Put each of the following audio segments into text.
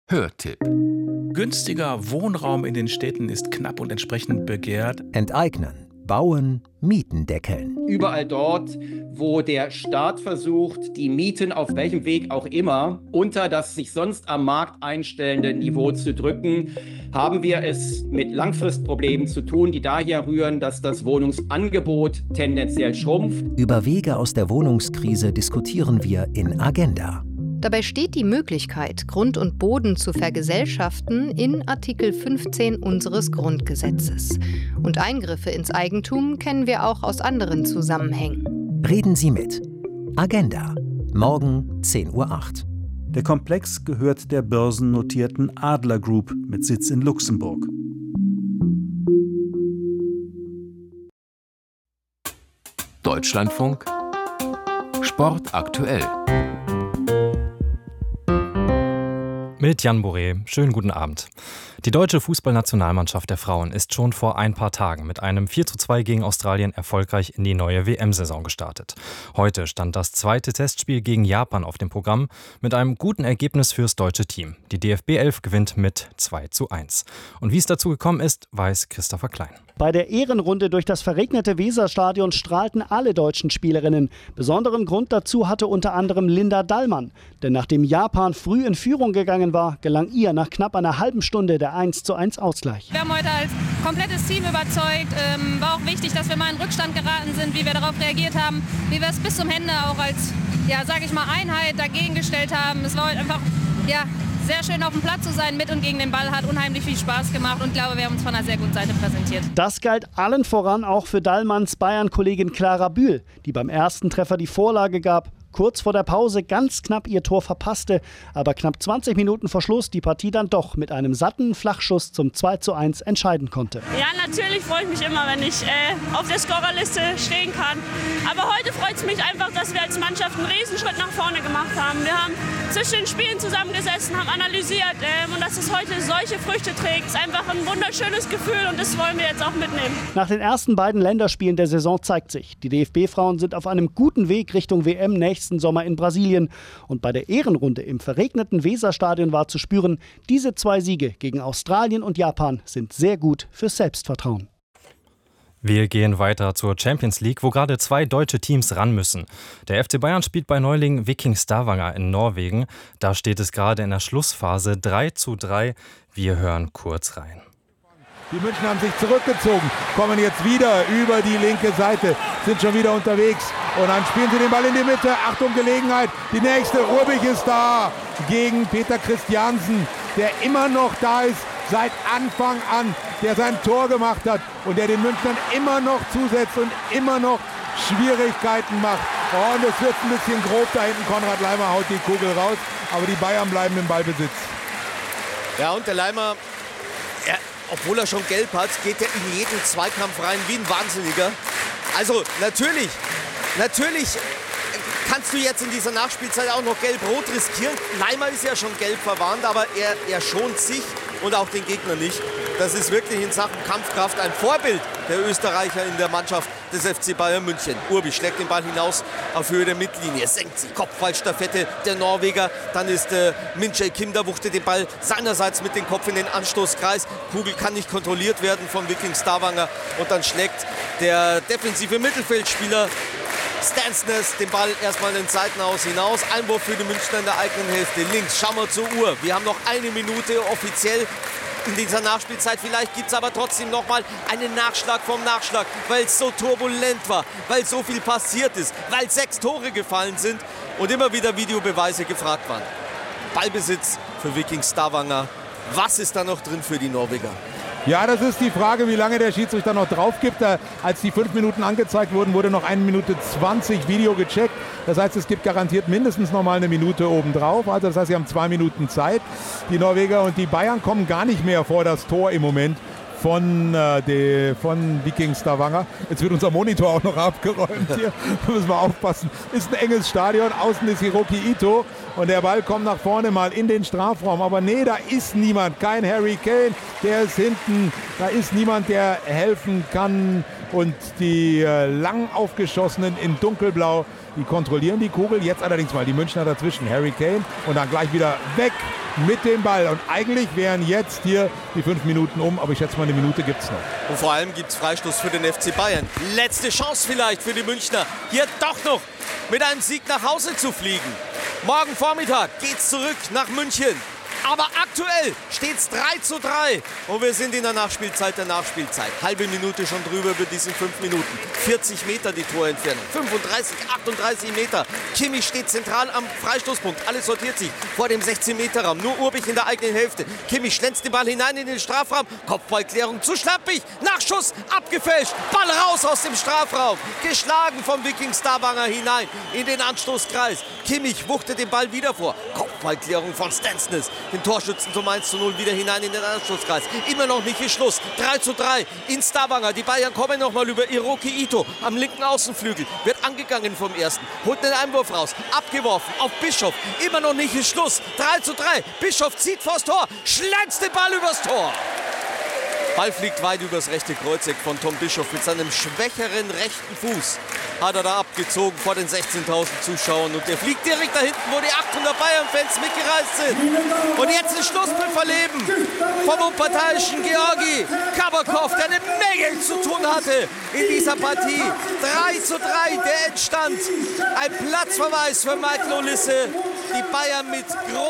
Hörtipp. Günstiger Wohnraum in den Städten ist knapp und entsprechend begehrt. Enteignen, bauen, Mieten deckeln. Überall dort, wo der Staat versucht, die Mieten auf welchem Weg auch immer unter das sich sonst am Markt einstellende Niveau zu drücken, haben wir es mit Langfristproblemen zu tun, die daher rühren, dass das Wohnungsangebot tendenziell schrumpft. Über Wege aus der Wohnungskrise diskutieren wir in Agenda. Dabei steht die Möglichkeit, Grund und Boden zu vergesellschaften, in Artikel 15 unseres Grundgesetzes. Und Eingriffe ins Eigentum kennen wir auch aus anderen Zusammenhängen. Reden Sie mit. Agenda. Morgen 10:08 Uhr. Der Komplex gehört der börsennotierten Adler Group mit Sitz in Luxemburg. Deutschlandfunk Sport aktuell. Mit Jan Boré. Schönen guten Abend. Die deutsche Fußballnationalmannschaft der Frauen ist schon vor ein paar Tagen mit einem 4:2 gegen Australien erfolgreich in die neue WM-Saison gestartet. Heute stand das zweite Testspiel gegen Japan auf dem Programm mit einem guten Ergebnis fürs deutsche Team. Die DFB 11 gewinnt mit 2:1. Und wie es dazu gekommen ist, weiß Christopher Klein. Bei der Ehrenrunde durch das verregnete Weserstadion strahlten alle deutschen Spielerinnen. Besonderen Grund dazu hatte unter anderem Linda Dallmann. Denn nachdem Japan früh in Führung gegangen war, gelang ihr nach knapp einer halben Stunde der 1:1 Ausgleich. Wir haben heute als komplettes Team überzeugt. War auch wichtig, dass wir mal in Rückstand geraten sind, wie wir darauf reagiert haben, wie wir es bis zum Ende auch als, Einheit dagegen gestellt haben. Es war heute einfach, sehr schön auf dem Platz zu sein, mit und gegen den Ball, hat unheimlich viel Spaß gemacht und glaube, wir haben uns von einer sehr guten Seite präsentiert. Das galt allen voran auch für Dallmanns Bayern-Kollegin Clara Bühl, die beim ersten Treffer die Vorlage gab, kurz vor der Pause ganz knapp ihr Tor verpasste, aber knapp 20 Minuten vor Schluss die Partie dann doch mit einem satten Flachschuss zum 2:1 entscheiden konnte. Ja, natürlich freue ich mich immer, wenn ich auf der Scorerliste stehen kann. Aber heute freut es mich einfach, dass wir als Mannschaft einen Riesenschritt nach vorne gemacht haben. Wir haben zwischen den Spielen zusammengesessen, haben analysiert und dass es heute solche Früchte trägt, ist einfach ein wunderschönes Gefühl und das wollen wir jetzt auch mitnehmen. Nach den ersten beiden Länderspielen der Saison zeigt sich, die DFB-Frauen sind auf einem guten Weg Richtung WM nächsten Sommer in Brasilien. Und bei der Ehrenrunde im verregneten Weserstadion war zu spüren, diese 2 Siege gegen Australien und Japan sind sehr gut fürs Selbstvertrauen. Wir gehen weiter zur Champions League, wo gerade 2 deutsche Teams ran müssen. Der FC Bayern spielt bei Neuling Viking Stavanger in Norwegen. Da steht es gerade in der Schlussphase 3:3. Wir hören kurz rein. Die Münchner haben sich zurückgezogen, kommen jetzt wieder über die linke Seite, sind schon wieder unterwegs und dann spielen sie den Ball in die Mitte. Achtung, Gelegenheit, die nächste, Urbich ist da gegen Peter Christiansen, der immer noch da ist, seit Anfang an, der sein Tor gemacht hat und der den Münchnern immer noch zusetzt und immer noch Schwierigkeiten macht. Oh, und es wird ein bisschen grob da hinten, Konrad Laimer haut die Kugel raus, aber die Bayern bleiben im Ballbesitz. Ja, und der Laimer, obwohl er schon gelb hat, geht er in jeden Zweikampf rein wie ein Wahnsinniger. Also natürlich kannst du jetzt in dieser Nachspielzeit auch noch gelb-rot riskieren. Laimer ist ja schon gelb verwarnt, aber er schont sich und auch den Gegner nicht. Das ist wirklich in Sachen Kampfkraft ein Vorbild der Österreicher in der Mannschaft des FC Bayern München. Urbi schlägt den Ball hinaus auf Höhe der Mittellinie, senkt sie, Kopfballstaffette der Norweger. Dann ist Min Jae Kim, der wuchtet den Ball seinerseits mit dem Kopf in den Anstoßkreis. Kugel kann nicht kontrolliert werden von Viking Stavanger und dann schlägt der defensive Mittelfeldspieler Stansness den Ball erstmal in den Seitenaus hinaus. Einwurf für die Münchner in der eigenen Hälfte. Links, schauen wir zur Uhr. Wir haben noch 1 Minute offiziell in dieser Nachspielzeit. Vielleicht gibt es aber trotzdem noch mal einen Nachschlag vom Nachschlag, weil es so turbulent war, weil so viel passiert ist, weil 6 Tore gefallen sind und immer wieder Videobeweise gefragt waren. Ballbesitz für Viking Stavanger. Was ist da noch drin für die Norweger? Ja, das ist die Frage, wie lange der Schiedsrichter noch drauf gibt. Als die 5 Minuten angezeigt wurden, wurde noch 1 Minute 20 Video gecheckt. Das heißt, es gibt garantiert mindestens noch mal 1 Minute obendrauf. Also das heißt, sie haben 2 Minuten Zeit. Die Norweger und die Bayern kommen gar nicht mehr vor das Tor im Moment von Viking Stavanger. Jetzt wird unser Monitor auch noch abgeräumt hier. Da müssen wir aufpassen. Ist ein enges Stadion. Außen ist Hiroki Ito. Und der Ball kommt nach vorne mal in den Strafraum. Aber nee, da ist niemand. Kein Harry Kane. Der ist hinten. Da ist niemand, der helfen kann. Und die lang aufgeschossenen in dunkelblau, die kontrollieren die Kugel. Jetzt allerdings mal die Münchner dazwischen. Harry Kane. Und dann gleich wieder weg mit dem Ball. Und eigentlich wären jetzt hier die 5 Minuten um, aber ich schätze mal, eine Minute gibt es noch. Und vor allem gibt es Freistoß für den FC Bayern. Letzte Chance vielleicht für die Münchner, hier doch noch mit einem Sieg nach Hause zu fliegen. Morgen Vormittag geht's zurück nach München. Aber aktuell steht es 3:3 und wir sind in der Nachspielzeit der Nachspielzeit. Halbe Minute schon drüber über diesen 5 Minuten. 40 Meter die Torentfernung, 35, 38 Meter. Kimmich steht zentral am Freistoßpunkt, alles sortiert sich vor dem 16-Meter-Raum. Nur Urbich in der eigenen Hälfte. Kimmich schlänzt den Ball hinein in den Strafraum. Kopfballklärung zu schlappig, Nachschuss, abgefälscht, Ball raus aus dem Strafraum. Geschlagen vom Viking Stavanger hinein in den Anstoßkreis. Kimmich wuchtet den Ball wieder vor. Kopfballklärung von Stensnes. Den Torschützen zum 1:0 wieder hinein in den Anschlusskreis. Immer noch nicht ist Schluss. 3:3 in Stavanger. Die Bayern kommen nochmal über Hiroki Ito am linken Außenflügel. Wird angegangen vom ersten. Holt den Einwurf raus. Abgeworfen auf Bischof. Immer noch nicht ist Schluss. 3:3. Bischof zieht vors Tor. Schlänzt den Ball übers Tor. Ball fliegt weit übers rechte Kreuzeck von Tom Bischof mit seinem schwächeren rechten Fuß. Hat er da abgezogen vor den 16.000 Zuschauern und der fliegt direkt da hinten, wo die 800 Bayern-Fans mitgereist sind. Und jetzt ein Schlusspfiff verleben vom unparteiischen Georgi Kabakov, der eine Menge zu tun hatte in dieser Partie. 3:3 der Endstand. Ein Platzverweis für Michael Olisse. Die Bayern mit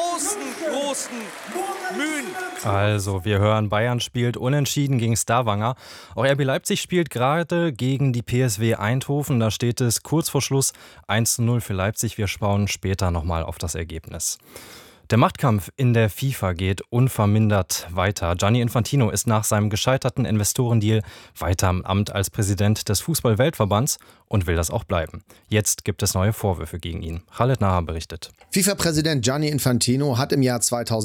großen Mühen. Also, wir hören, Bayern spielt unentschieden gegen Stavanger. Auch RB Leipzig spielt gerade gegen die PSW Eindhoven. Da steht es kurz vor Schluss 1:0 für Leipzig. Wir schauen später nochmal auf das Ergebnis. Der Machtkampf in der FIFA geht unvermindert weiter. Gianni Infantino ist nach seinem gescheiterten Investorendeal weiter im Amt als Präsident des Fußball-Weltverbands und will das auch bleiben. Jetzt gibt es neue Vorwürfe gegen ihn. Khaled Naher berichtet. FIFA-Präsident Gianni Infantino hat im Jahr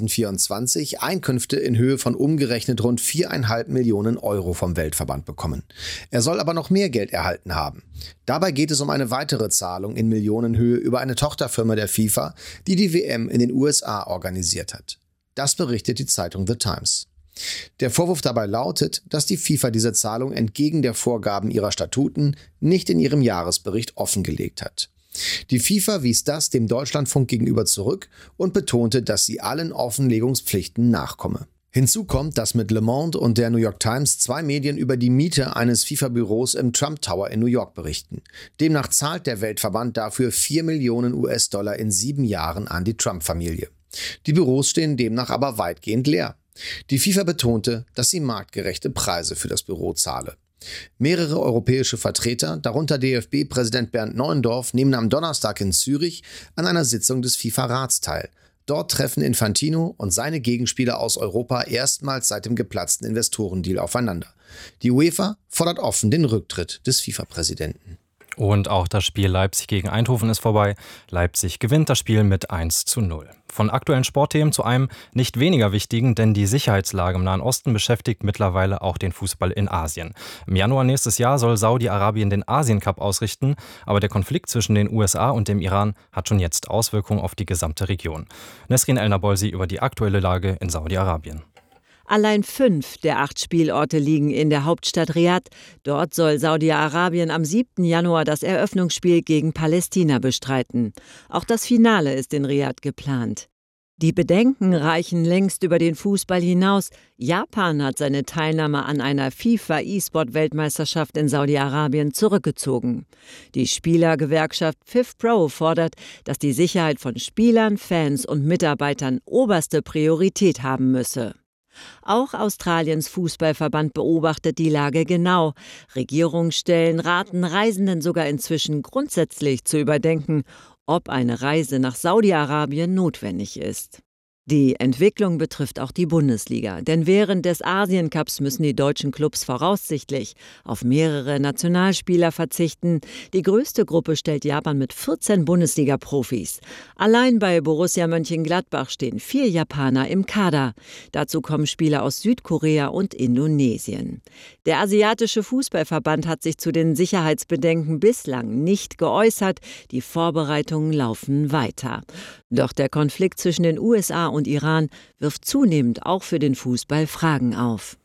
2024 Einkünfte in Höhe von umgerechnet rund 4,5 Millionen Euro vom Weltverband bekommen. Er soll aber noch mehr Geld erhalten haben. Dabei geht es um eine weitere Zahlung in Millionenhöhe über eine Tochterfirma der FIFA, die die WM in den USA organisiert hat. Das berichtet die Zeitung The Times. Der Vorwurf dabei lautet, dass die FIFA diese Zahlung entgegen der Vorgaben ihrer Statuten nicht in ihrem Jahresbericht offengelegt hat. Die FIFA wies das dem Deutschlandfunk gegenüber zurück und betonte, dass sie allen Offenlegungspflichten nachkomme. Hinzu kommt, dass mit Le Monde und der New York Times 2 Medien über die Miete eines FIFA-Büros im Trump Tower in New York berichten. Demnach zahlt der Weltverband dafür 4 Millionen US-Dollar in 7 Jahren an die Trump-Familie. Die Büros stehen demnach aber weitgehend leer. Die FIFA betonte, dass sie marktgerechte Preise für das Büro zahle. Mehrere europäische Vertreter, darunter DFB-Präsident Bernd Neuendorf, nehmen am Donnerstag in Zürich an einer Sitzung des FIFA-Rats teil. Dort treffen Infantino und seine Gegenspieler aus Europa erstmals seit dem geplatzten Investorendeal aufeinander. Die UEFA fordert offen den Rücktritt des FIFA-Präsidenten. Und auch das Spiel Leipzig gegen Eindhoven ist vorbei. Leipzig gewinnt das Spiel mit 1:0. Von aktuellen Sportthemen zu einem nicht weniger wichtigen, denn die Sicherheitslage im Nahen Osten beschäftigt mittlerweile auch den Fußball in Asien. Im Januar nächstes Jahr soll Saudi-Arabien den Asien-Cup ausrichten, aber der Konflikt zwischen den USA und dem Iran hat schon jetzt Auswirkungen auf die gesamte Region. Nesrin El-Nabolsi über die aktuelle Lage in Saudi-Arabien. Allein 5 der 8 Spielorte liegen in der Hauptstadt Riad. Dort soll Saudi-Arabien am 7. Januar das Eröffnungsspiel gegen Palästina bestreiten. Auch das Finale ist in Riad geplant. Die Bedenken reichen längst über den Fußball hinaus. Japan hat seine Teilnahme an einer FIFA-E-Sport-Weltmeisterschaft in Saudi-Arabien zurückgezogen. Die Spielergewerkschaft FIFPro fordert, dass die Sicherheit von Spielern, Fans und Mitarbeitern oberste Priorität haben müsse. Auch Australiens Fußballverband beobachtet die Lage genau. Regierungsstellen raten Reisenden sogar inzwischen grundsätzlich zu überdenken, ob eine Reise nach Saudi-Arabien notwendig ist. Die Entwicklung betrifft auch die Bundesliga, denn während des Asien-Cups müssen die deutschen Clubs voraussichtlich auf mehrere Nationalspieler verzichten. Die größte Gruppe stellt Japan mit 14 Bundesliga-Profis. Allein bei Borussia Mönchengladbach stehen 4 Japaner im Kader. Dazu kommen Spieler aus Südkorea und Indonesien. Der asiatische Fußballverband hat sich zu den Sicherheitsbedenken bislang nicht geäußert. Die Vorbereitungen laufen weiter. Doch der Konflikt zwischen den USA und Iran wirft zunehmend auch für den Fußball Fragen auf.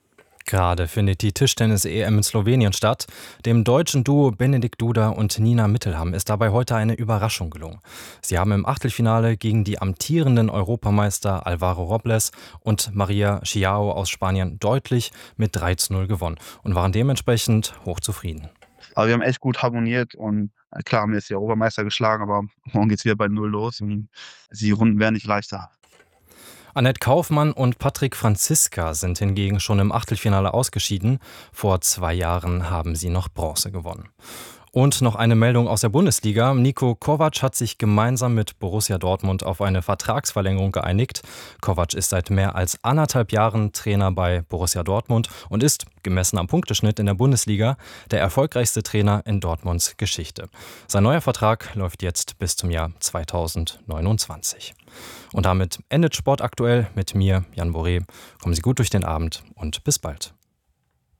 Gerade findet die Tischtennis-EM in Slowenien statt. Dem deutschen Duo Benedikt Duda und Nina Mittelham ist dabei heute eine Überraschung gelungen. Sie haben im Achtelfinale gegen die amtierenden Europameister Alvaro Robles und Maria Chiao aus Spanien deutlich mit 3:0 gewonnen und waren dementsprechend hochzufrieden. Aber wir haben echt gut harmoniert und klar haben wir jetzt die Europameister geschlagen, aber morgen geht es wieder bei 0 los und die Runden werden nicht leichter. Annette Kaufmann und Patrick Franziska sind hingegen schon im Achtelfinale ausgeschieden. Vor 2 Jahren haben sie noch Bronze gewonnen. Und noch eine Meldung aus der Bundesliga. Niko Kovac hat sich gemeinsam mit Borussia Dortmund auf eine Vertragsverlängerung geeinigt. Kovac ist seit mehr als 1,5 Jahren Trainer bei Borussia Dortmund und ist, gemessen am Punkteschnitt in der Bundesliga, der erfolgreichste Trainer in Dortmunds Geschichte. Sein neuer Vertrag läuft jetzt bis zum Jahr 2029. Und damit endet Sport aktuell mit mir, Jan Boré. Kommen Sie gut durch den Abend und bis bald.